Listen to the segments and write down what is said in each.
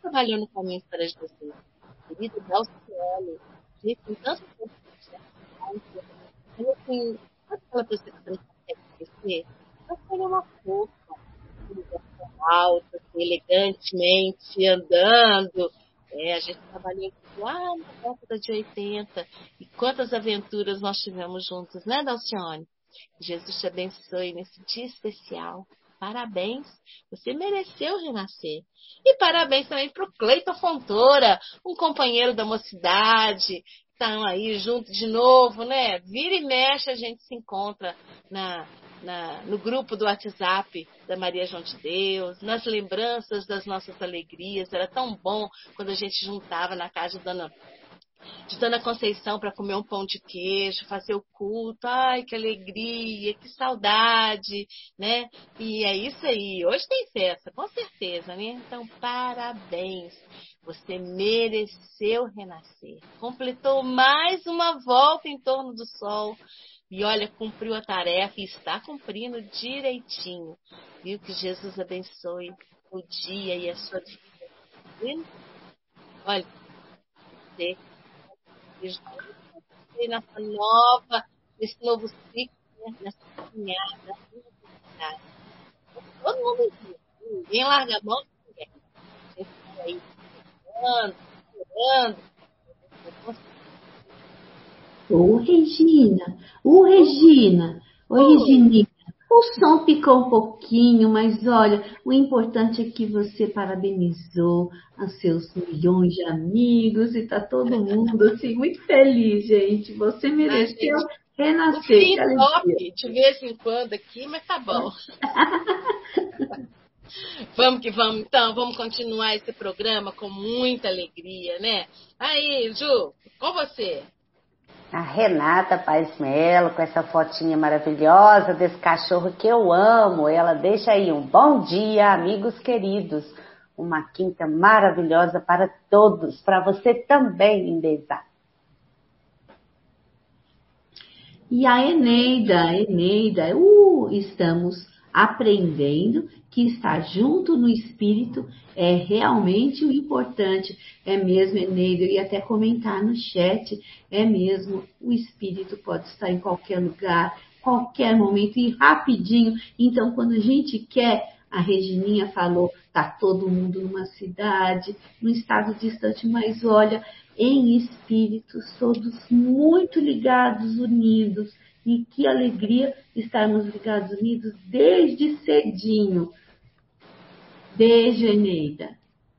trabalhou no Caminho para Jesus. Querida Dalciane, gente, com tanto tempo que ela assim, sabe aquela pessoa que você não consegue esquecer? Ela seria uma fofa, alta, assim, elegantemente, andando. A gente trabalhou lá na década de 80. E quantas aventuras nós tivemos juntos, né, Dalcione? Jesus te abençoe nesse dia especial. Parabéns, você mereceu renascer. E parabéns também para o Cleiton Fontoura, um companheiro da mocidade. Estão aí junto de novo, né? Vira e mexe, a gente se encontra no grupo do WhatsApp da Maria João de Deus, nas lembranças das nossas alegrias. Era tão bom quando a gente juntava na casa de Dona Conceição para comer um pão de queijo, fazer o culto. Ai, que alegria, que saudade, né? E é isso aí. Hoje tem festa, com certeza, né? Então, parabéns. Você mereceu renascer. Completou mais uma volta em torno do sol. E olha, cumpriu a tarefa e está cumprindo direitinho. Viu? Que Jesus abençoe o dia e a sua vida. Olha, você nesse novo ciclo, né? Nessa caminhada. Todo mundo junto, ninguém larga a mão de ninguém. A gente vai aí orando, orando. Regina. Oi, Regininha. O som ficou um pouquinho, mas olha, o importante é que você parabenizou os seus milhões de amigos e tá todo mundo assim muito feliz, gente. Você mereceu renascer. O fim top, de vez em quando aqui, mas tá bom. Vamos que vamos, então, vamos continuar esse programa com muita alegria, né? Aí, Ju, com você. A Renata Paes Melo, com essa fotinha maravilhosa desse cachorro que eu amo. Ela deixa aí um bom dia, amigos queridos. Uma quinta maravilhosa para todos, para você também, Indesa. E a Eneida, estamos aprendendo que estar junto no Espírito é realmente o importante. É mesmo, Eneida, eu ia até comentar no chat, é mesmo, o Espírito pode estar em qualquer lugar, qualquer momento e rapidinho. Então, quando a gente quer, a Regininha falou, tá todo mundo numa cidade, num estado distante, mas olha, em espírito, todos muito ligados, unidos. E que alegria estarmos ligados, unidos desde cedinho. Beijo, Eneida.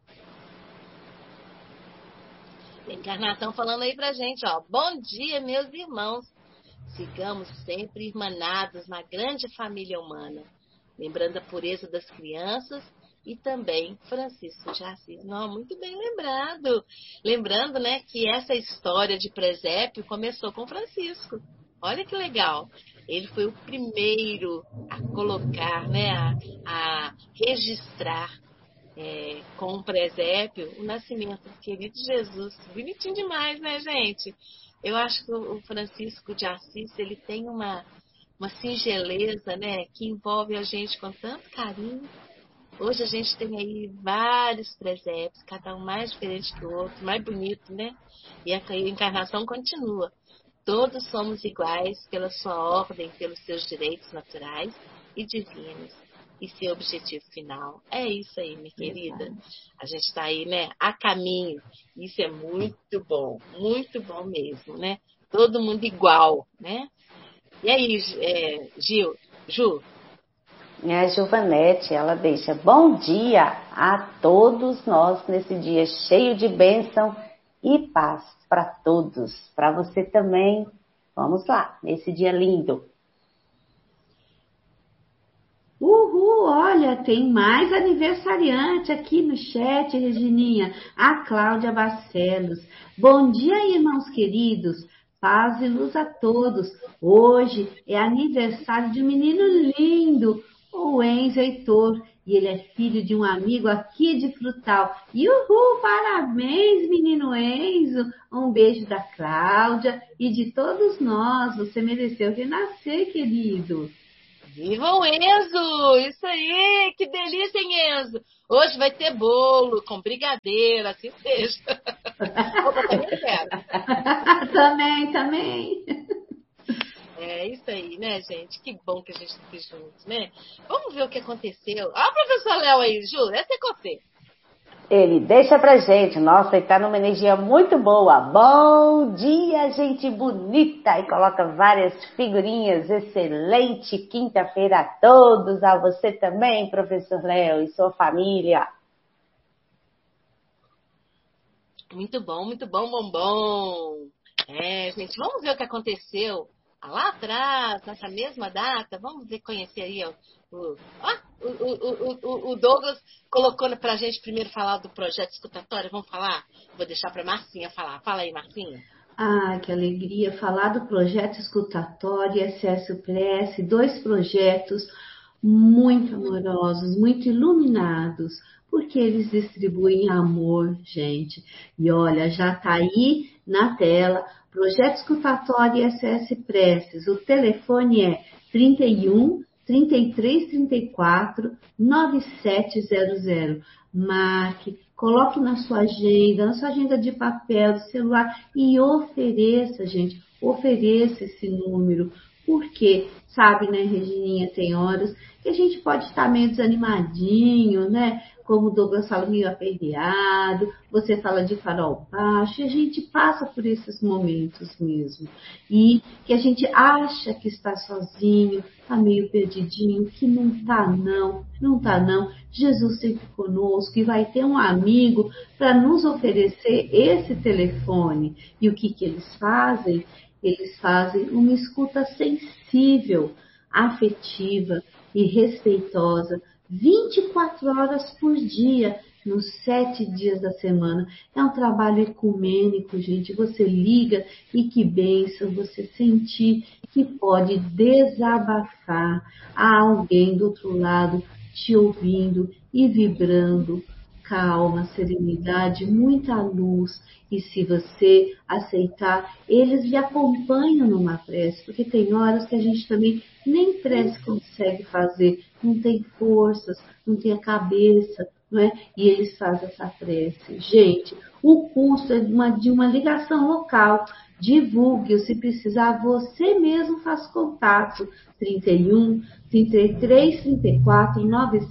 Encarnação falando aí pra gente, ó. Bom dia, meus irmãos. Sigamos sempre irmanados na grande família humana, lembrando a pureza das crianças e também Francisco de Assis. Não, muito bem lembrado. Lembrando, né, que essa história de presépio começou com Francisco. Olha que legal. Ele foi o primeiro a colocar, né, a registrar com o presépio o nascimento do querido Jesus. Bonitinho demais, né, gente? Eu acho que o Francisco de Assis, ele tem uma singeleza, né, que envolve a gente com tanto carinho. Hoje a gente tem aí vários presépios, cada um mais diferente que o outro, mais bonito, né? E a encarnação continua. Todos somos iguais pela sua ordem, pelos seus direitos naturais e divinos e seu objetivo final. É isso aí, minha querida. A gente está aí, né, a caminho. Isso é muito bom mesmo, né? Todo mundo igual, né? E aí, Ju? A Giovanete, ela deixa bom dia a todos nós nesse dia cheio de bênção e paz para todos. Para você também. Vamos lá, nesse dia lindo. Uhul, olha, tem mais aniversariante aqui no chat, Regininha. A Cláudia Barcelos. Bom dia, irmãos queridos. Paz e luz a todos. Hoje é aniversário de um menino lindo, o Enzo Heitor. E ele é filho de um amigo aqui de Frutal. Uhul, parabéns, menino Enzo. Um beijo da Cláudia e de todos nós. Você mereceu renascer, querido. Viva o Enzo! Isso aí! Que delícia, hein, Enzo? Hoje vai ter bolo com brigadeiro, assim seja. Opa, também quero. Também. É isso aí, né, gente? Que bom que a gente está aqui juntos, né? Vamos ver o que aconteceu. Olha o professor Léo aí, Ju, essa é com você. Ele deixa pra gente. Nossa, ele tá numa energia muito boa. Bom dia, gente bonita. E coloca várias figurinhas. Excelente quinta-feira a todos. A você também, professor Léo, e sua família. Muito bom, bom. É, gente, vamos ver o que aconteceu lá atrás, nessa mesma data. Vamos ver, conhecer aí o Douglas colocou pra gente primeiro falar do projeto escutatório. Vamos falar? Vou deixar pra Marcinha falar. Fala aí, Marcinha. Ah, que alegria falar do projeto escutatório Excesso Prece, 2 projetos muito amorosos, muito iluminados, porque eles distribuem amor, gente. E olha, já está aí na tela, projeto escutatório SS Preces. O telefone é 31 33 34 9700. Marque, coloque na sua agenda de papel, do celular e ofereça, gente, ofereça esse número. Porque, sabe, né, Regininha, tem horas que a gente pode estar meio desanimadinho, né? Como o Douglas fala, meio aperreado, você fala de farol baixo, e a gente passa por esses momentos mesmo. E que a gente acha que está sozinho, está meio perdidinho, que não tá não. Jesus sempre conosco e vai ter um amigo para nos oferecer esse telefone. E o que eles fazem? Eles fazem uma escuta sensível, afetiva e respeitosa, 24 horas por dia, nos 7 dias da semana. É um trabalho ecumênico, gente. Você liga e que bênção você sentir que pode desabafar a alguém do outro lado te ouvindo e vibrando. Calma, serenidade, muita luz. E se você aceitar, eles lhe acompanham numa prece, porque tem horas que a gente também nem prece consegue fazer, não tem forças, não tem a cabeça, não é? E eles fazem essa prece. Gente, o custo é de uma ligação local. Divulgue, se precisar, você mesmo faz contato. 31 33 34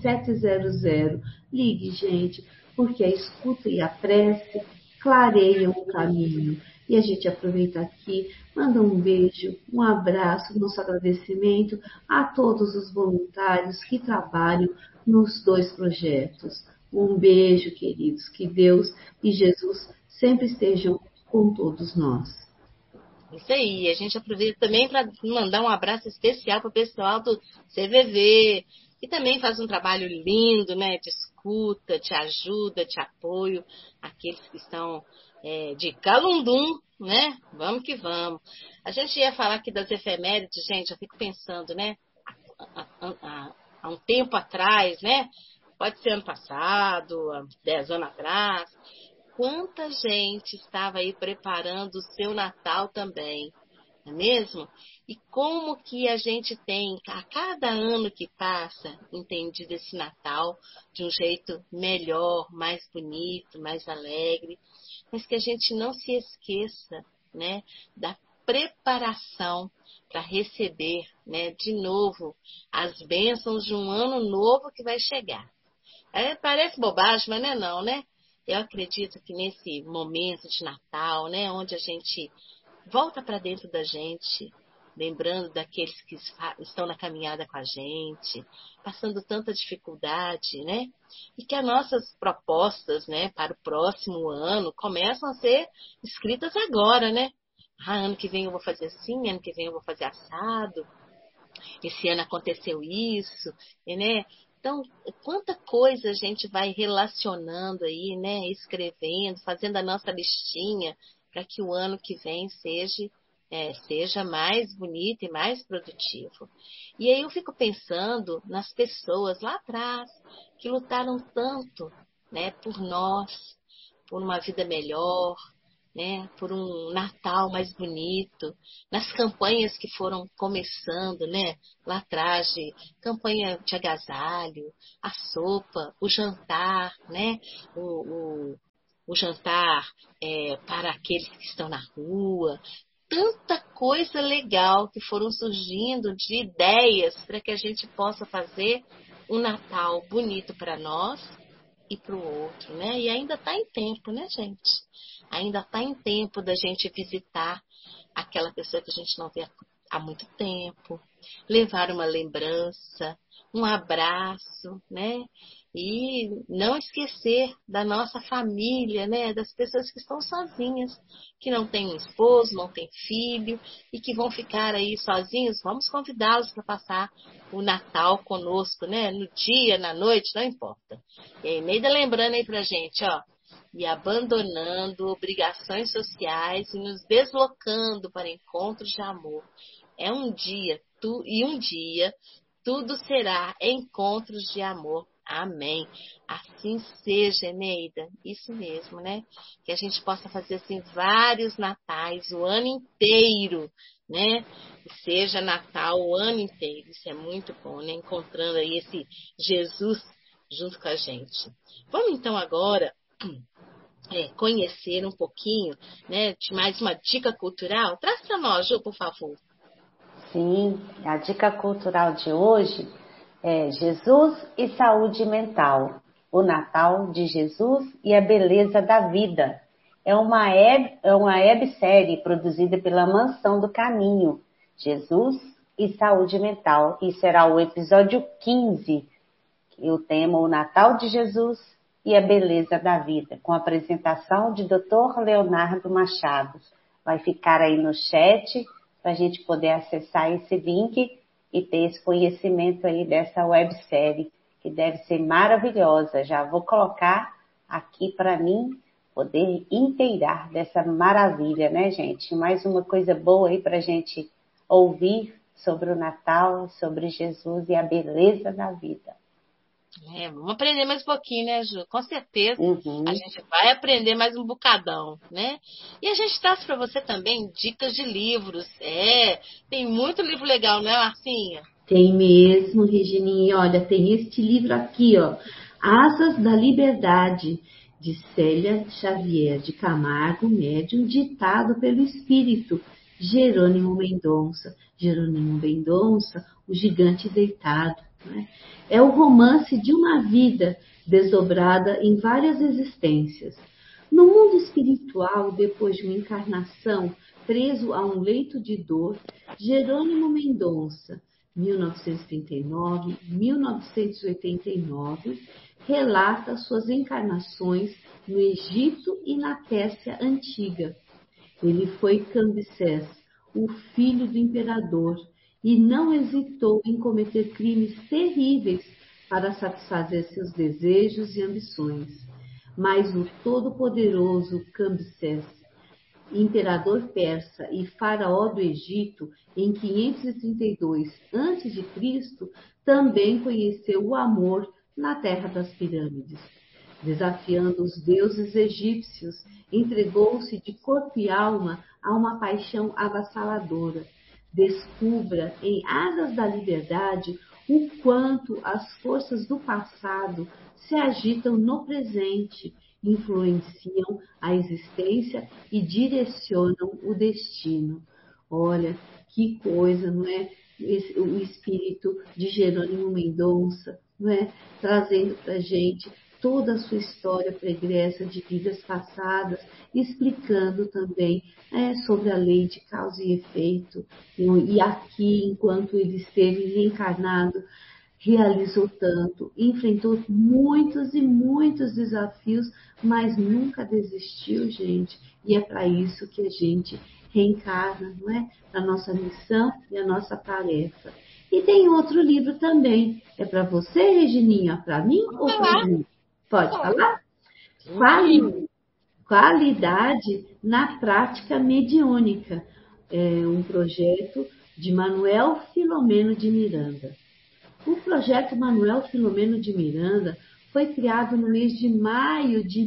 9700. Ligue, gente, porque a escuta e a prece clareiam o caminho. E a gente aproveita aqui, manda um beijo, um abraço, nosso agradecimento a todos os voluntários que trabalham nos 2 projetos. Um beijo, queridos, que Deus e Jesus sempre estejam com todos nós. Isso aí, a gente aproveita também para mandar um abraço especial para o pessoal do CVV, que também faz um trabalho lindo, né? Te escuta, te ajuda, te apoia, aqueles que estão de Calundum, né? Vamos que vamos. A gente ia falar aqui das efemérides, gente, eu fico pensando, né? Há um tempo atrás, né? Pode ser ano passado, há 10 anos atrás, quanta gente estava aí preparando o seu Natal também, não é mesmo? E como que a gente tem, a cada ano que passa, entendido esse Natal de um jeito melhor, mais bonito, mais alegre, mas que a gente não se esqueça, né, da preparação para receber, né, de novo as bênçãos de um ano novo que vai chegar. Parece bobagem, mas não é não, né? Eu acredito que nesse momento de Natal, né, onde a gente volta para dentro da gente, lembrando daqueles que estão na caminhada com a gente, passando tanta dificuldade, né? E que as nossas propostas, né, para o próximo ano começam a ser escritas agora, né? Ano que vem eu vou fazer assim, ano que vem eu vou fazer assado. Esse ano aconteceu isso, né? Então, quanta coisa a gente vai relacionando aí, né? Escrevendo, fazendo a nossa listinha para que o ano que vem seja mais bonito e mais produtivo. E aí eu fico pensando nas pessoas lá atrás que lutaram tanto, né? Por nós, por uma vida melhor, né, por um Natal mais bonito, nas campanhas que foram começando, né, lá atrás, de campanha de agasalho, a sopa, o jantar, né, o, o, o jantar para aqueles que estão na rua, tanta coisa legal que foram surgindo de ideias para que a gente possa fazer um Natal bonito para nós e para o outro, né? E ainda está em tempo, né, gente? Ainda está em tempo da gente visitar aquela pessoa que a gente não vê há muito tempo, levar uma lembrança, um abraço, né? E não esquecer da nossa família, né? Das pessoas que estão sozinhas, que não têm um esposo, não têm filho e que vão ficar aí sozinhos. Vamos convidá-los para passar o Natal conosco, né? No dia, na noite, não importa. E aí, Neida lembrando aí pra gente, ó, e abandonando obrigações sociais e nos deslocando para encontros de amor. É um dia, um dia tudo será encontros de amor. Amém. Assim seja, Eneida. Isso mesmo, né? Que a gente possa fazer assim vários natais o ano inteiro, né? Que seja Natal o ano inteiro. Isso é muito bom, né? Encontrando aí esse Jesus junto com a gente. Vamos então agora conhecer um pouquinho, né, de mais uma dica cultural. Traz para nós, Ju, por favor. Sim, a dica cultural de hoje é Jesus e saúde mental. O Natal de Jesus e a beleza da vida. É uma websérie produzida pela Mansão do Caminho. Jesus e saúde mental. E será o episódio 15. E o tema o Natal de Jesus e a beleza da vida, com a apresentação de Dr. Leonardo Machado. Vai ficar aí no chat para a gente poder acessar esse link e ter esse conhecimento aí dessa websérie, que deve ser maravilhosa. Já vou colocar aqui para mim poder inteirar dessa maravilha, né, gente? Mais uma coisa boa aí para a gente ouvir sobre o Natal, sobre Jesus e a beleza da vida. Vamos aprender mais um pouquinho, né, Ju? Com certeza a Uhum. gente vai aprender mais um bocadão, né? E a gente traz para você também dicas de livros. Tem muito livro legal, né, Marcinha? Tem mesmo, Regininha. Olha, tem este livro aqui, ó, Asas da Liberdade, de Célia Xavier de Camargo, médium, ditado pelo espírito Jerônimo Mendonça. Jerônimo Mendonça, o gigante deitado. Né? É o romance de uma vida desdobrada em várias existências. No mundo espiritual, depois de uma encarnação, preso a um leito de dor, Jerônimo Mendonça, 1939-1989, relata suas encarnações no Egito e na Pérsia Antiga. Ele foi Cambises, o filho do imperador, e não hesitou em cometer crimes terríveis para satisfazer seus desejos e ambições. Mas o todo-poderoso Cambises, imperador persa e faraó do Egito, em 532 a.C., também conheceu o amor na terra das pirâmides. Desafiando os deuses egípcios, entregou-se de corpo e alma a uma paixão avassaladora. Descubra em Asas da Liberdade o quanto as forças do passado se agitam no presente, influenciam a existência e direcionam o destino. Olha, que coisa, não é? O espírito de Jerônimo Mendonça, não é? Trazendo para a gente toda a sua história pregressa de vidas passadas, explicando também sobre a lei de causa e efeito. E aqui, enquanto ele esteve reencarnado, realizou tanto, enfrentou muitos e muitos desafios, mas nunca desistiu, gente. E é para isso que a gente reencarna, não é? Para a nossa missão e a nossa tarefa. E tem outro livro também. É para você, Regininha? Para mim ou para mim? Pode falar? Qualidade na prática mediúnica. É um projeto de Manuel Filomeno de Miranda. O projeto Manuel Filomeno de Miranda foi criado no mês de maio de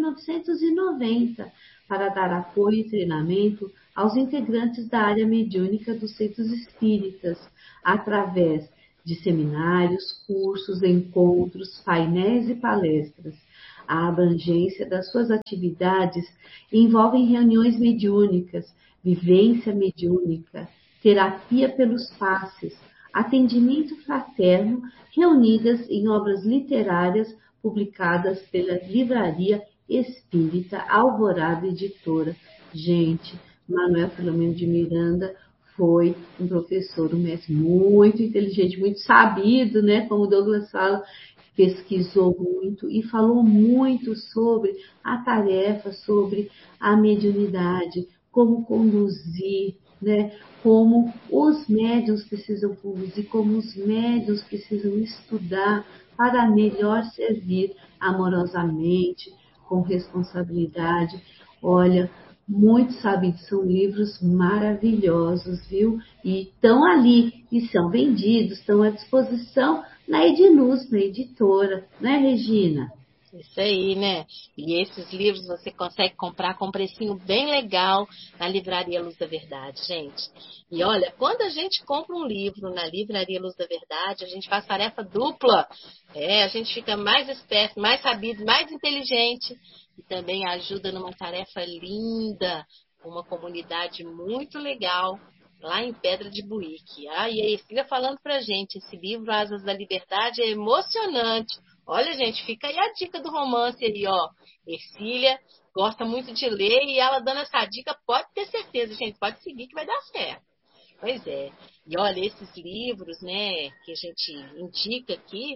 1990 para dar apoio e treinamento aos integrantes da área mediúnica dos centros espíritas, através de seminários, cursos, encontros, painéis e palestras. A abrangência das suas atividades envolve reuniões mediúnicas, vivência mediúnica, terapia pelos passes, atendimento fraterno, reunidas em obras literárias publicadas pela Livraria Espírita Alvorada Editora. Gente, Manuel Filomeno de Miranda foi um professor, um mestre muito inteligente, muito sabido, né? Como o Douglas fala, pesquisou muito e falou muito sobre a tarefa, sobre a mediunidade, como conduzir, né? Como os médiuns precisam conduzir, como os médiuns precisam estudar para melhor servir amorosamente, com responsabilidade. Olha, muito sabidos, são livros maravilhosos, viu? E estão ali, e são vendidos, estão à disposição na Ediluz, na editora, né, Regina? Isso aí, né? E esses livros você consegue comprar com um precinho bem legal na Livraria Luz da Verdade, gente. E olha, quando a gente compra um livro na Livraria Luz da Verdade, a gente faz tarefa dupla. A gente fica mais esperto, mais sabido, mais inteligente. E também ajuda numa tarefa linda, uma comunidade muito legal, lá em Pedra de Buíque. E a Ercília falando pra gente, esse livro Asas da Liberdade é emocionante. Olha, gente, fica aí a dica do romance aí, ó. Ercília gosta muito de ler e ela dando essa dica, pode ter certeza, gente, pode seguir que vai dar certo. Pois é. E olha, esses livros, né, que a gente indica aqui,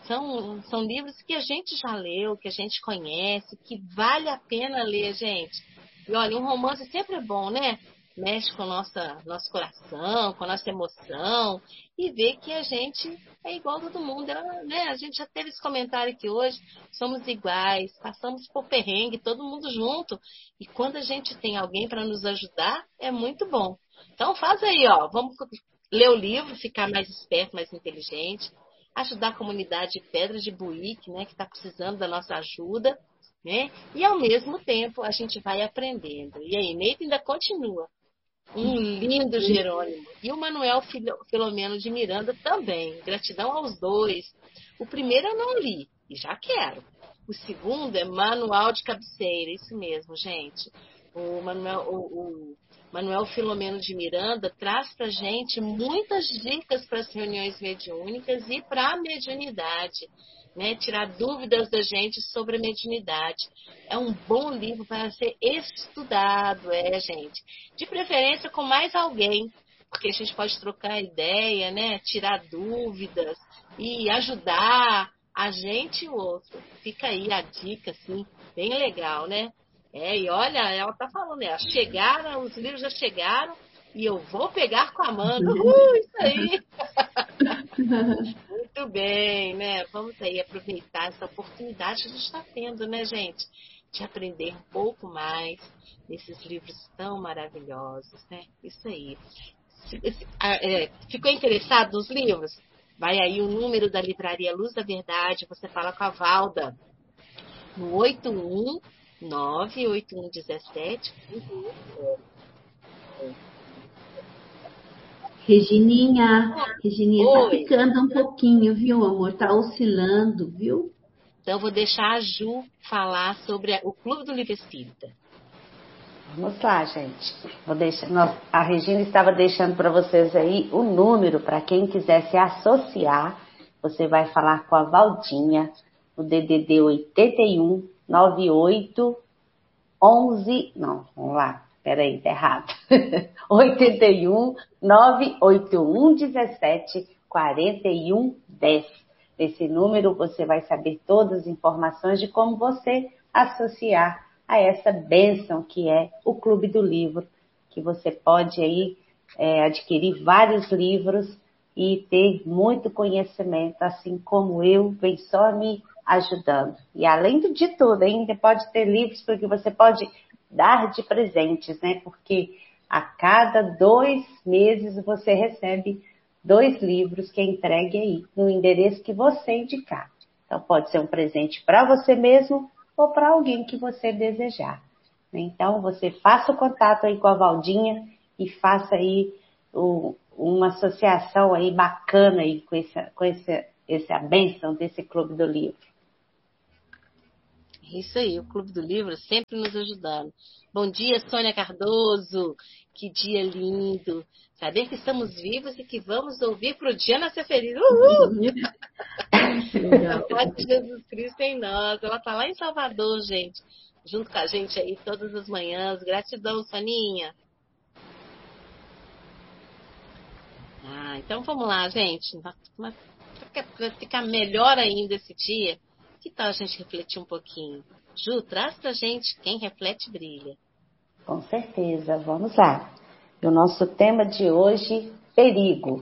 são livros que a gente já leu, que a gente conhece, que vale a pena ler, gente. E olha, um romance sempre é bom, né? Mexe com o nosso coração, com a nossa emoção, e vê que a gente é igual a todo mundo, né? A gente já teve esse comentário aqui hoje, somos iguais, passamos por perrengue, todo mundo junto, e quando a gente tem alguém para nos ajudar, é muito bom. Então faz aí, ó, vamos ler o livro, ficar mais esperto, mais inteligente, ajudar a comunidade Pedra de Buíque, né, que está precisando da nossa ajuda, né? E ao mesmo tempo a gente vai aprendendo. E aí, Neito ainda continua. Um lindo Jerônimo. E o Manuel Filomeno de Miranda também. Gratidão aos dois. O primeiro eu não li e já quero. O segundo é Manual de Cabeceira. Isso mesmo, gente. O Manuel Filomeno de Miranda traz pra gente muitas dicas para as reuniões mediúnicas e para a mediunidade. Né, tirar dúvidas da gente sobre a mediunidade. É um bom livro para ser estudado, gente. De preferência com mais alguém, porque a gente pode trocar ideia, né, tirar dúvidas e ajudar a gente e o outro. Fica aí a dica, assim, bem legal, né? E olha, ela tá falando, né? Chegaram, os livros já chegaram e eu vou pegar com a Amanda. Isso aí! Muito bem, né? Vamos aí aproveitar essa oportunidade que a gente está tendo, né, gente? De aprender um pouco mais nesses livros tão maravilhosos, né? Isso aí. Ficou interessado nos livros? Vai aí o número da Livraria Luz da Verdade, você fala com a Valda no 819-8117. Regininha tá Oi. ficando um pouquinho, viu, amor? Tá oscilando, viu? Então, eu vou deixar a Ju falar sobre o Clube do Livro Espírita. Vamos lá, gente. A Regina estava deixando para vocês aí o número para quem quiser se associar. Você vai falar com a Valdinha no DDD 81 98 11. Não, vamos lá. Peraí, tá errado. 81 981 17 41 10. Nesse número você vai saber todas as informações de como você associar a essa bênção que é o Clube do Livro, que você pode aí adquirir vários livros e ter muito conhecimento, assim como eu, vem só me ajudando. E além de tudo, ainda pode ter livros porque você pode dar de presentes, né? Porque a cada 2 meses você recebe 2 livros que é entregue aí no endereço que você indicar. Então, pode ser um presente para você mesmo ou para alguém que você desejar. Então, você faça o contato aí com a Valdinha e faça aí uma associação aí bacana aí com essa bênção desse Clube do Livro. Isso aí, o Clube do Livro sempre nos ajudando. Bom dia, Sônia Cardoso. Que dia lindo. Saber que estamos vivos e que vamos ouvir para o dia nascer feliz. Uhul! A paz de Jesus Cristo em nós. Ela está lá em Salvador, gente. Junto com a gente aí todas as manhãs. Gratidão, Soninha. Então vamos lá, gente. Para ficar melhor ainda esse dia, que tal a gente refletir um pouquinho? Ju, traz pra gente quem reflete brilha. Com certeza, vamos lá. E o nosso tema de hoje, perigo.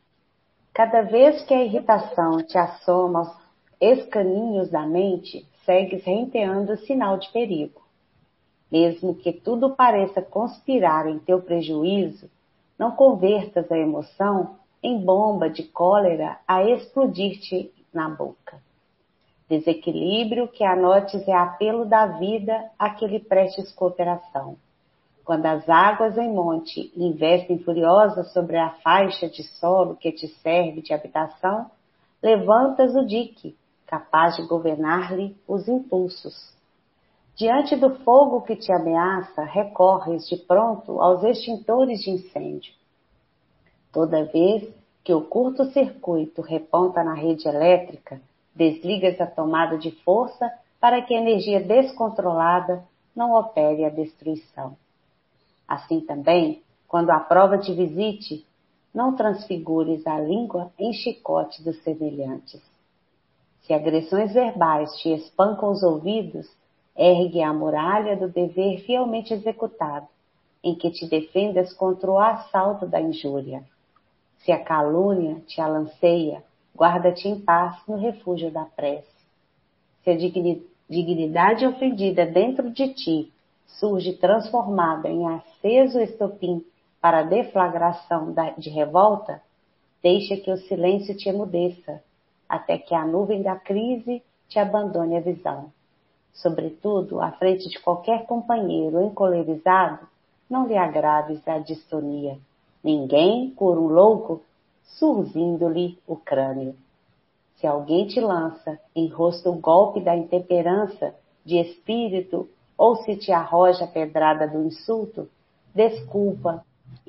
Cada vez que a irritação te assoma aos escaninhos da mente, segues renteando o sinal de perigo. Mesmo que tudo pareça conspirar em teu prejuízo, não convertas a emoção em bomba de cólera a explodir-te na boca. Desequilíbrio que anotes é apelo da vida a que lhe prestes cooperação. Quando as águas em monte investem furiosas sobre a faixa de solo que te serve de habitação, levantas o dique, capaz de governar-lhe os impulsos. Diante do fogo que te ameaça, recorres de pronto aos extintores de incêndio. Toda vez que o curto-circuito reponta na rede elétrica, desligas a tomada de força para que a energia descontrolada não opere a destruição. Assim também, quando a prova te visite, não transfigures a língua em chicote dos semelhantes. Se agressões verbais te espancam os ouvidos, ergue a muralha do dever fielmente executado, em que te defendas contra o assalto da injúria. Se a calúnia te alanceia, guarda-te em paz no refúgio da prece. Se a dignidade ofendida dentro de ti surge transformada em aceso estopim para a deflagração de revolta, deixa que o silêncio te emudeça, até que a nuvem da crise te abandone a visão. Sobretudo, à frente de qualquer companheiro encolerizado, não lhe agraves a distonia. Ninguém cura um louco surzindo-lhe o crânio. Se alguém te lança em rosto o golpe da intemperança de espírito ou se te arroja a pedrada do insulto, desculpa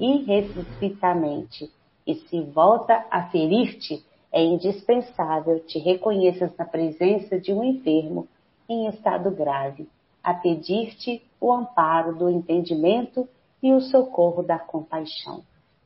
irrestritamente, e se volta a ferir-te, é indispensável te reconheças na presença de um enfermo em estado grave, a pedir-te o amparo do entendimento e o socorro da compaixão.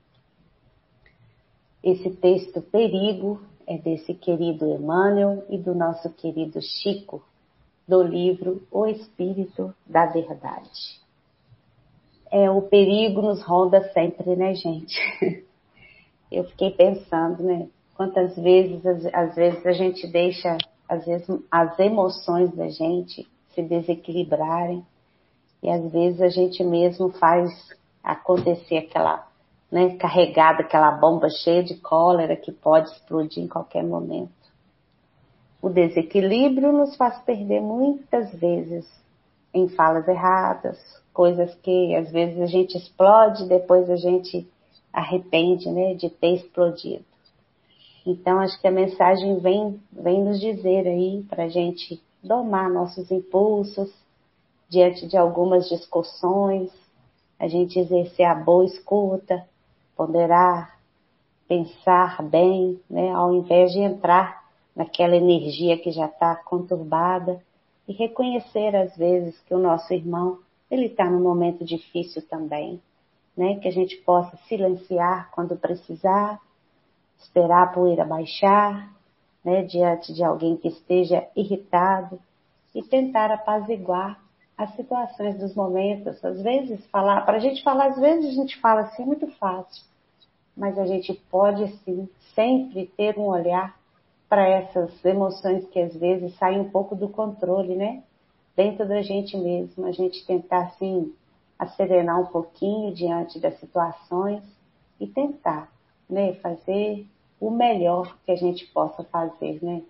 Esse texto Perigo é desse querido Emmanuel e do nosso querido Chico, do livro O Espírito da Verdade. O perigo nos ronda sempre, né, gente? Eu fiquei pensando, né? Quantas vezes, às vezes a gente deixa, às vezes, as emoções da gente se desequilibrarem e às vezes a gente mesmo faz acontecer aquela, né, carregada, aquela bomba cheia de cólera que pode explodir em qualquer momento. O desequilíbrio nos faz perder muitas vezes em falas erradas, coisas que às vezes a gente explode e depois a gente arrepende, né, de ter explodido. Então, acho que a mensagem vem nos dizer aí para a gente domar nossos impulsos diante de algumas discussões, a gente exercer a boa escuta, ponderar, pensar bem, né, ao invés de entrar naquela energia que já está conturbada e reconhecer às vezes que o nosso irmão, ele está num momento difícil também, né, que a gente possa silenciar quando precisar, esperar a poeira baixar, né, diante de alguém que esteja irritado e tentar apaziguar as situações dos momentos. Às vezes para a gente falar, às vezes a gente fala assim, é muito fácil, mas a gente pode sim sempre ter um olhar para essas emoções que às vezes saem um pouco do controle, né? Dentro da gente mesmo, a gente tentar assim acerenar um pouquinho diante das situações e tentar, né, fazer o melhor que a gente possa fazer, né,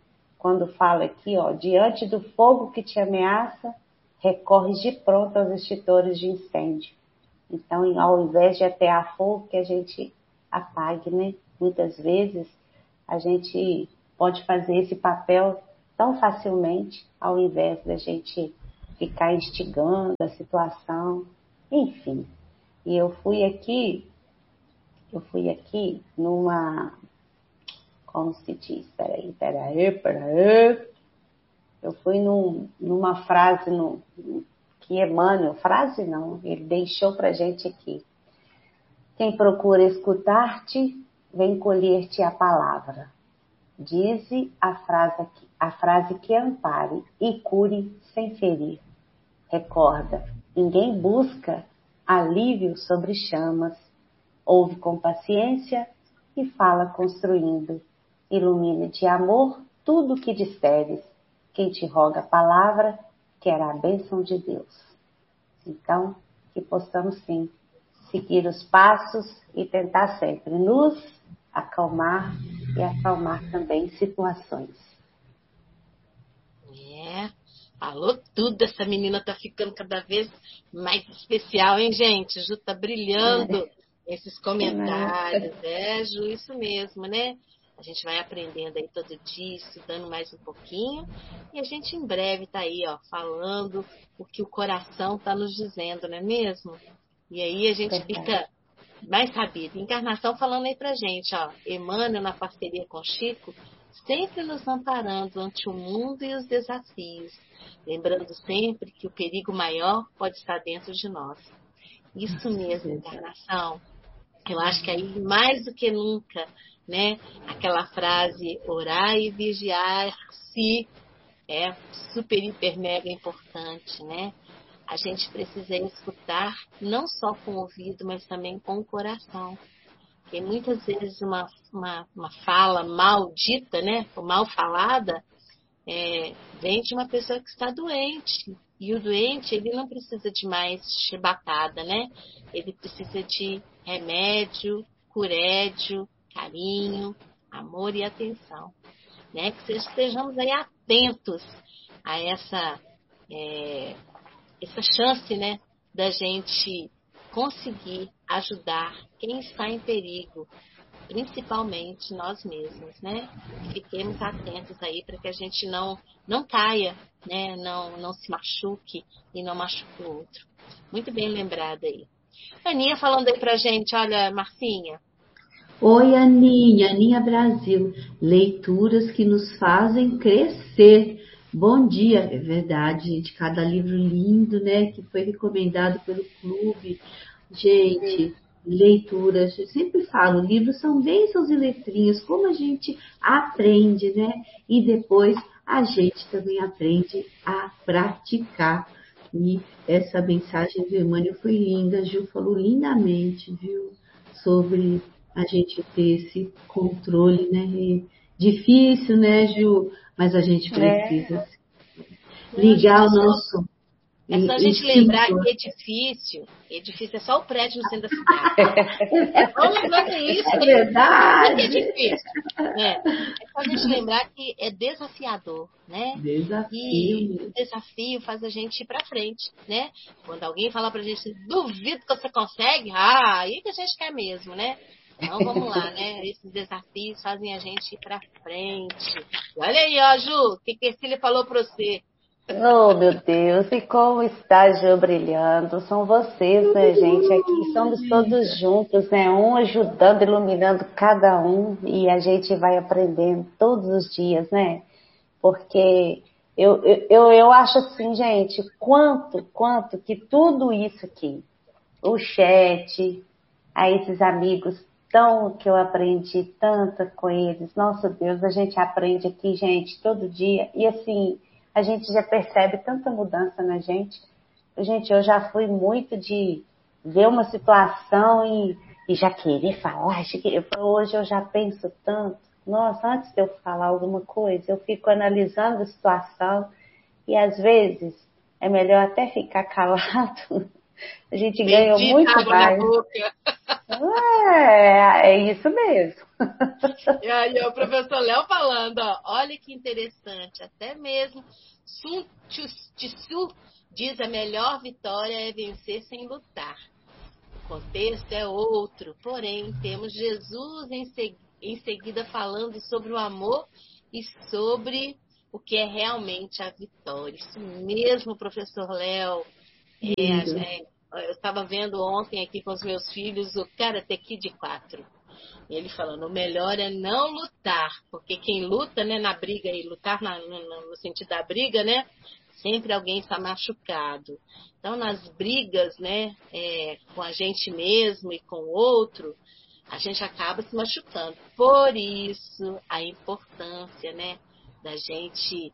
quando fala aqui, ó, diante do fogo que te ameaça, recorres de pronto aos extintores de incêndio. Então, ao invés de atear fogo, que a gente apague, né? Muitas vezes a gente pode fazer esse papel tão facilmente, ao invés da gente ficar instigando a situação, enfim. E eu fui aqui numa, como se diz, peraí. Eu fui numa frase que Emmanuel, frase não, ele deixou pra gente aqui. Quem procura escutar-te, vem colher-te a palavra. Dize a frase que ampare e cure sem ferir. Recorda, ninguém busca alívio sobre chamas. Ouve com paciência e fala construindo. Ilumina de amor tudo o que disseres. Quem te roga a palavra, quer a bênção de Deus. Então, que possamos sim seguir os passos e tentar sempre nos acalmar e acalmar também situações. Falou tudo, essa menina tá ficando cada vez mais especial, hein, gente? Ju tá brilhando esses comentários, Ju, isso mesmo, né? A gente vai aprendendo aí todo dia, estudando mais um pouquinho, e a gente em breve tá aí, ó, falando o que o coração tá nos dizendo, não é mesmo? E aí a gente fica mais sabido. Encarnação falando aí pra gente, ó, Emmanuel na parceria com Chico, sempre nos amparando ante o mundo e os desafios, lembrando sempre que o perigo maior pode estar dentro de nós. Isso mesmo, Encarnação. Eu acho que aí, mais do que nunca, né, aquela frase, orar e vigiar-se, é super, hiper, mega importante, né? A gente precisa escutar não só com o ouvido, mas também com o coração. Porque muitas vezes uma fala maldita, né, ou mal falada, vem de uma pessoa que está doente. E o doente, ele não precisa de mais chibatada, né? Ele precisa de remédio, curédio, carinho, amor e atenção. Né? Que estejamos aí atentos a essa chance, né, da gente conseguir ajudar quem está em perigo, principalmente nós mesmos, né? Fiquemos atentos aí para que a gente não caia, né? Não se machuque e não machuque o outro. Muito bem lembrada aí. Aninha falando aí pra gente, olha, Marcinha. Oi, Aninha Brasil, leituras que nos fazem crescer. Bom dia, é verdade, gente, cada livro lindo, né, que foi recomendado pelo clube. Gente, leituras, eu sempre falo, livros são bênçãos e letrinhas, como a gente aprende, né, e depois a gente também aprende a praticar. E essa mensagem do Emmanuel foi linda, a Ju falou lindamente, viu, sobre a gente ter esse controle, né? Difícil, né, Ju? Mas a gente precisa ligar o nosso. É só a gente lembrar que edifício é só o prédio no centro da cidade. Vamos lembrar com isso. É verdade. É difícil. É só a gente lembrar que é desafiador, né? Desafio. E o desafio faz a gente ir pra frente, né? Quando alguém fala pra gente, duvido que você consegue, aí que a gente quer mesmo, né? Então vamos lá, né? Esses desafios fazem a gente ir pra frente. E olha aí, ó, Ju, o que a Cecília falou pra você? Oh, meu Deus, e como está Ju brilhando? São vocês, né, gente? Aqui somos todos juntos, né? Um ajudando, iluminando cada um, e a gente vai aprendendo todos os dias, né? Porque eu acho assim, gente, quanto que tudo isso aqui, o chat, a esses amigos que eu aprendi tanto com eles, nossa Deus, a gente aprende aqui, gente, todo dia, e assim, a gente já percebe tanta mudança na gente. Gente, eu já fui muito de ver uma situação e já querer falar, hoje eu já penso tanto, nossa, antes de eu falar alguma coisa, eu fico analisando a situação e às vezes é melhor até ficar calado. A gente ganha muito mais. É isso mesmo. E aí o professor Léo falando, ó, olha que interessante, até mesmo Sun Tzu diz a melhor vitória é vencer sem lutar. O contexto é outro, porém temos Jesus em seguida falando sobre o amor e sobre o que é realmente a vitória. Isso mesmo, professor Léo. Eu estava vendo ontem aqui com os meus filhos o Karate Kid 4. Ele falando, o melhor é não lutar, porque quem luta, né, na briga, e lutar no sentido da briga, né, sempre alguém está machucado. Então, nas brigas, né, com a gente mesmo e com o outro, a gente acaba se machucando. Por isso, a importância, né, da gente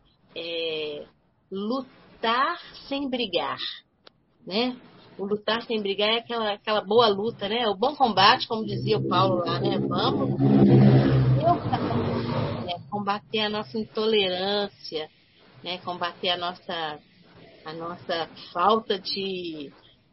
lutar sem brigar, né? O lutar sem brigar é aquela boa luta, né? O bom combate, como dizia o Paulo lá, né? Vamos combater a nossa intolerância, né? Combater a nossa falta de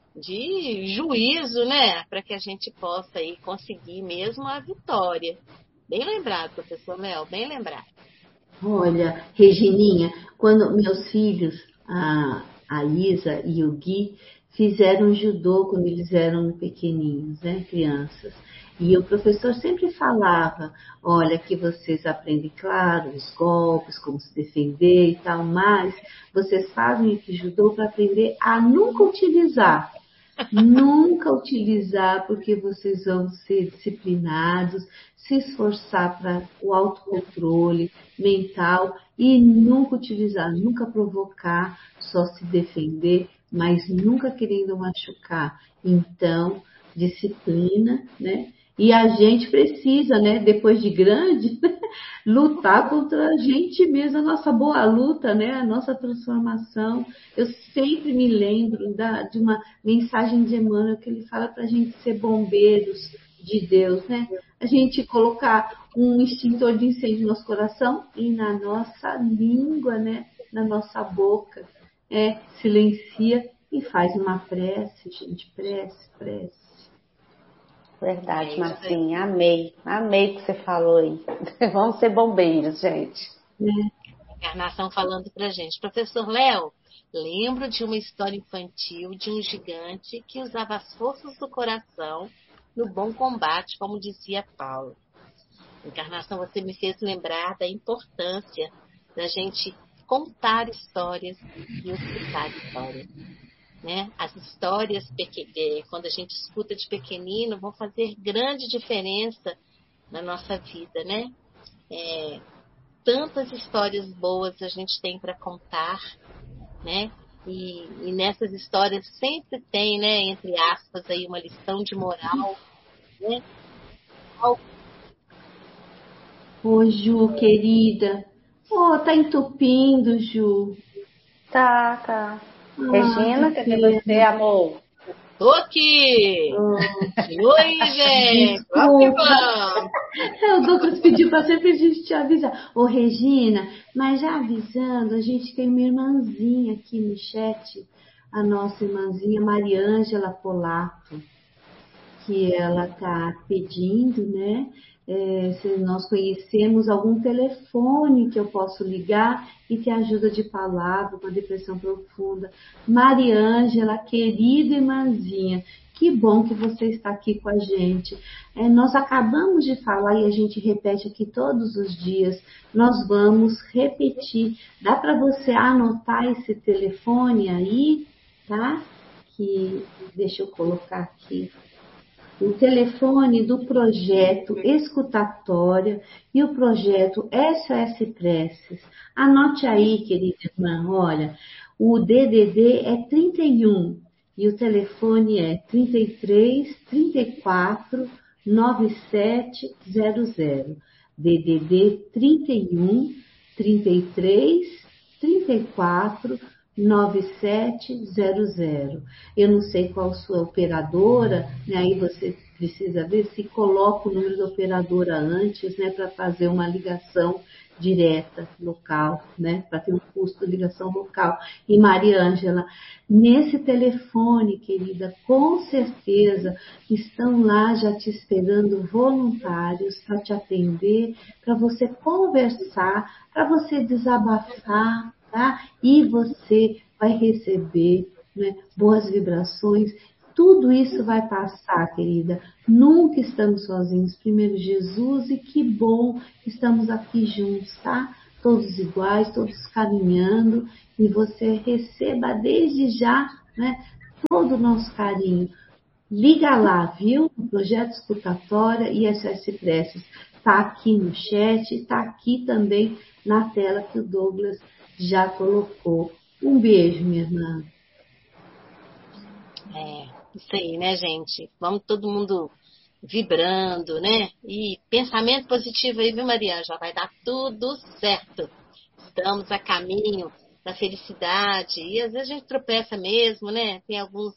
juízo, né? Para que a gente possa aí conseguir mesmo a vitória. Bem lembrado, professor Léo, bem lembrado. Olha, Regininha, quando meus filhos, a Isa e o Gui, fizeram judô quando eles eram pequenininhos, né, crianças. E o professor sempre falava, olha, que vocês aprendem, claro, os golpes, como se defender e tal, mas vocês fazem esse judô para aprender a nunca utilizar. Nunca utilizar, porque vocês vão ser disciplinados, se esforçar para o autocontrole mental e nunca utilizar, nunca provocar, só se defender, mas nunca querendo machucar. Então, disciplina, né? E a gente precisa, né, depois de grande, lutar contra a gente mesmo, a nossa boa luta, né, a nossa transformação. Eu sempre me lembro de uma mensagem de Emmanuel que ele fala para a gente ser bombeiros de Deus, né? A gente colocar um extintor de incêndio no nosso coração e na nossa língua, né, na nossa boca, silencia e faz uma prece, gente, prece. Verdade, Marcinha, amei o que você falou aí. Vamos ser bombeiros, gente. Encarnação falando pra gente. Professor Léo, lembro de uma história infantil de um gigante que usava as forças do coração no bom combate, como dizia Paulo. Encarnação, você me fez lembrar da importância da gente contar histórias e escutar histórias. Né? As histórias, quando a gente escuta de pequenino, vão fazer grande diferença na nossa vida, né? Tantas histórias boas a gente tem para contar, né? E nessas histórias sempre tem, né, entre aspas, aí uma lição de moral, né? Ô, Ju, querida. Tá entupindo, Ju. Tá. Regina, cadê você, amor? Tô aqui! Oi, gente! Desculpa. O Douglas pediu para sempre a gente te avisar. Ô, Regina, mas já avisando, a gente tem uma irmãzinha aqui no chat, a nossa irmãzinha Mariângela Polato, que ela está pedindo, né? Se nós conhecemos algum telefone que eu posso ligar e ter ajuda de palavra para depressão profunda. Mariângela, querida irmãzinha, que bom que você está aqui com a gente. Nós acabamos de falar e a gente repete aqui todos os dias. Nós vamos repetir. Dá para você anotar esse telefone aí, tá? Deixa eu colocar aqui. O telefone do projeto Escutatória e o projeto SOS Preces. Anote aí, querida irmã, olha, o DDD é 31 e o telefone é 33 34 9700. DDD 31 33 34 9700. Eu não sei qual sua operadora, né? Aí você precisa ver se coloca o número da operadora antes, né, para fazer uma ligação direta, local, né? Para ter um custo de ligação local. E Maria Ângela, nesse telefone, querida, com certeza estão lá já te esperando voluntários para te atender, para você conversar, para você desabafar, tá? E você vai receber, né, boas vibrações. Tudo isso vai passar, querida. Nunca estamos sozinhos. Primeiro Jesus, e que bom que estamos aqui juntos, tá? Todos iguais, todos caminhando, e você receba desde já, né, todo o nosso carinho. Liga lá, viu? O Projeto Escutatória e SOS Preces. Está aqui no chat, está aqui também na tela que o Douglas já colocou. Um beijo, minha irmã. Isso aí, né, gente? Vamos todo mundo vibrando, né? E pensamento positivo aí, viu, Maria? Já vai dar tudo certo. Estamos a caminho da felicidade. E às vezes a gente tropeça mesmo, né? Tem alguns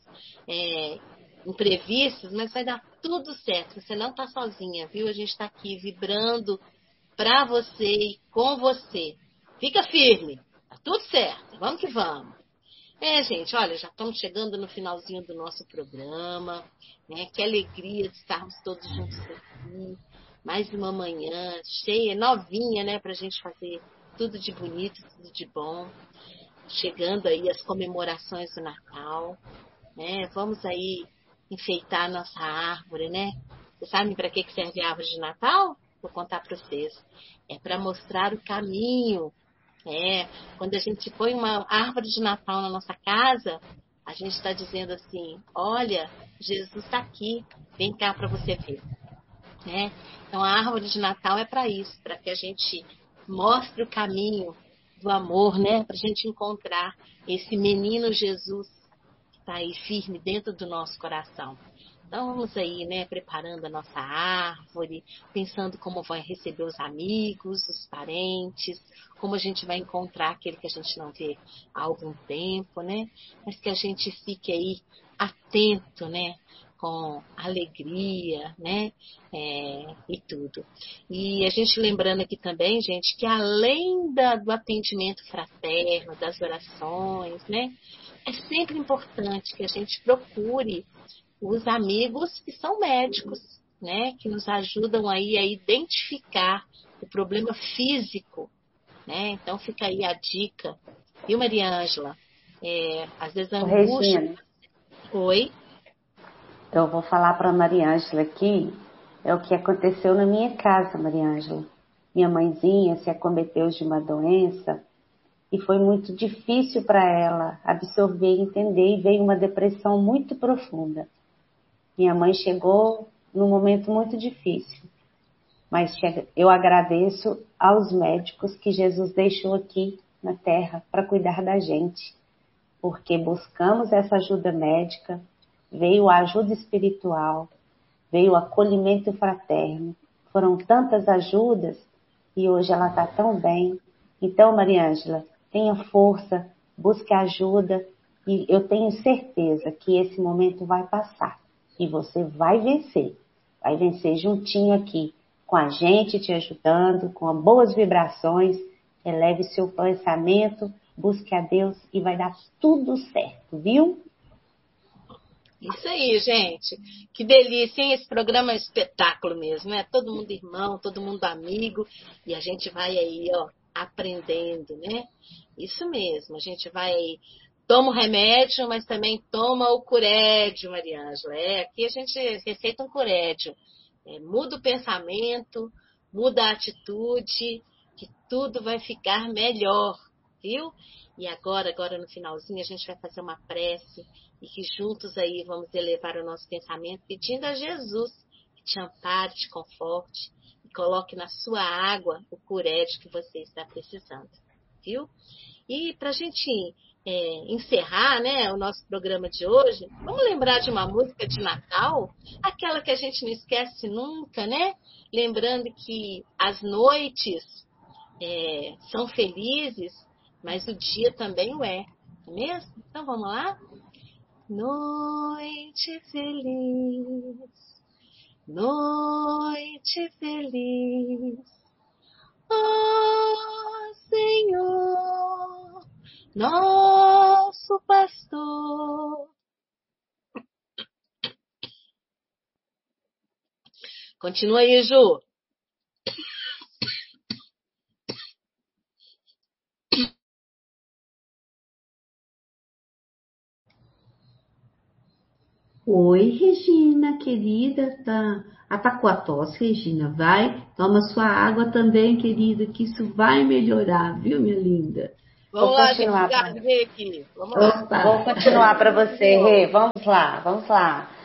imprevistos, mas vai dar tudo certo. Você não está sozinha, viu? A gente está aqui vibrando para você e com você. Fica firme. Tá tudo certo. Vamos que vamos. Gente, olha, já estamos chegando no finalzinho do nosso programa, né? Que alegria de estarmos todos juntos aqui. Mais uma manhã cheia, novinha, né? Para a gente fazer tudo de bonito, tudo de bom. Chegando aí as comemorações do Natal, né? Vamos aí enfeitar a nossa árvore, né? Vocês sabem para que serve a árvore de Natal? Vou contar para vocês. É para mostrar o caminho. Quando a gente põe uma árvore de Natal na nossa casa, a gente está dizendo assim, olha, Jesus está aqui, vem cá para você ver. Então a árvore de Natal é para isso, para que a gente mostre o caminho do amor, né? Para a gente encontrar esse menino Jesus que está aí firme dentro do nosso coração. Então vamos aí, né, preparando a nossa árvore, pensando como vai receber os amigos, os parentes, como a gente vai encontrar aquele que a gente não vê há algum tempo, né? Mas que a gente fique aí atento, né? Com alegria, né? E tudo. E a gente lembrando aqui também, gente, que além do atendimento fraterno, das orações, né? É sempre importante que a gente procure os amigos que são médicos, né? Que nos ajudam aí a identificar o problema físico, né? Então fica aí a dica, viu, Maria Ângela? Às vezes a angústia... Regina, Oi? eu vou falar para a Maria Ângela aqui, é o que aconteceu na minha casa, Maria Ângela. Minha mãezinha se acometeu de uma doença e foi muito difícil para ela absorver e entender, e veio uma depressão muito profunda. Minha mãe chegou num momento muito difícil, mas eu agradeço aos médicos que Jesus deixou aqui na terra para cuidar da gente, porque buscamos essa ajuda médica, veio a ajuda espiritual, veio o acolhimento fraterno, foram tantas ajudas e hoje ela está tão bem. Então, Maria Ângela, tenha força, busque ajuda e eu tenho certeza que esse momento vai passar e você vai vencer juntinho aqui, com a gente te ajudando, com boas vibrações. Eleve seu pensamento, busque a Deus e vai dar tudo certo, viu? Isso aí, gente. Que delícia, hein? Esse programa é um espetáculo mesmo, né? Todo mundo irmão, todo mundo amigo. E a gente vai aí, ó, aprendendo, né? Isso mesmo. A gente vai aí, toma o remédio, mas também toma o curédio, Maria Ângela. Aqui a gente receita um curédio. Muda o pensamento, muda a atitude, que tudo vai ficar melhor, viu? E agora no finalzinho, a gente vai fazer uma prece e que juntos aí vamos elevar o nosso pensamento pedindo a Jesus que te ampare, te conforte e coloque na sua água o curédio que você está precisando, viu? E para a gente encerrar, né, o nosso programa de hoje, vamos lembrar de uma música de Natal, aquela que a gente não esquece nunca, né? Lembrando que as noites são felizes, mas o dia também o é, não é mesmo? Então vamos lá? Noite feliz, noite feliz, Senhor, nosso pastor. Continua aí, Ju. Oi, Regina, querida, atacou a tosse, Regina, vai, toma sua água também, querida, que isso vai melhorar, viu, minha linda? Vamos lá, gente, aqui. Vamos lá. Vou continuar para você, Rê, vamos lá.